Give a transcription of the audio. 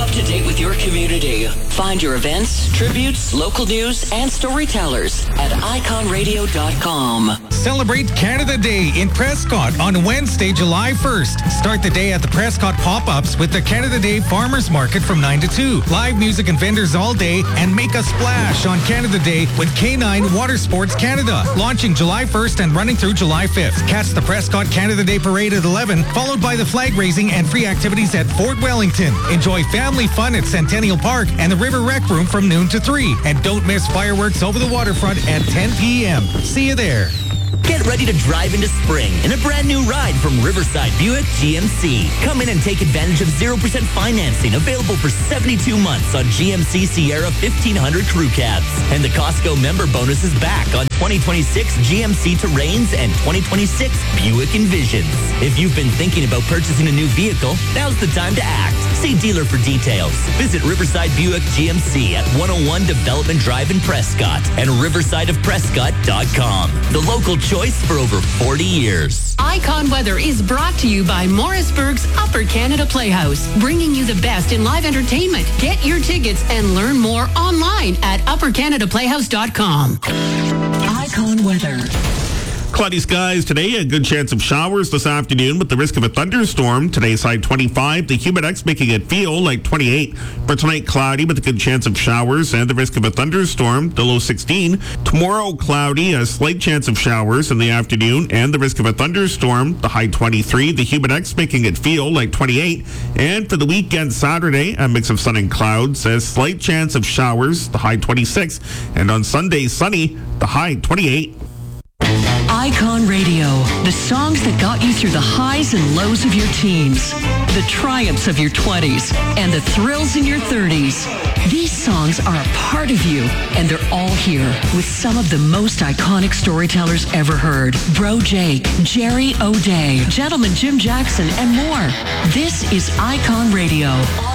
up to date with your community. Find your events, tributes, local news, and storytellers at iconradio.com. Celebrate Canada Day in Prescott on Wednesday, July 1st. Start the day at the Prescott Pop-Ups with the Canada Day Farmers Market from 9 to 2. Live music and vendors all day, and make a splash on Canada Day with K9 Water Sports Canada. Launching July 1st and running through July 5th. Catch the Prescott Canada Day Parade at 11, followed by the flag raising and free activities at Fort Wellington. Enjoy family fun at Centennial Park and the River Rec Room from noon to 3. And don't miss fireworks over the waterfront at 10 p.m. See you there. Get ready to drive into spring in a brand new ride from Riverside Buick GMC. Come in and take advantage of 0% financing available for 72 months on GMC Sierra 1500 crew cabs. And the Costco member bonus is back on 2026 GMC Terrains and 2026 Buick Envisions. If you've been thinking about purchasing a new vehicle, now's the time to act. See dealer for details. Visit Riverside Buick GMC at 101 Development Drive in Prescott and riversideofprescott.com. The local choice for over 40 years. Icon Weather is brought to you by Morrisburg's Upper Canada Playhouse, bringing you the best in live entertainment. Get your tickets and learn more online at uppercanadaplayhouse.com. Icon Weather. Cloudy skies today, a good chance of showers this afternoon with the risk of a thunderstorm. Today's high 25, the humidex making it feel like 28. For tonight, cloudy with a good chance of showers and the risk of a thunderstorm, the low 16. Tomorrow, cloudy, a slight chance of showers in the afternoon and the risk of a thunderstorm, the high 23. The humidex making it feel like 28. And for the weekend, Saturday, a mix of sun and clouds, a slight chance of showers, the high 26. And on Sunday, sunny, the high 28. Icon Radio, the songs that got you through the highs and lows of your teens, the triumphs of your 20s, and the thrills in your 30s. These songs are a part of you, and they're all here with some of the most iconic storytellers ever heard. Bro Jake, Jerry O'Day, Gentleman Jim Jackson, and more. This is Icon Radio.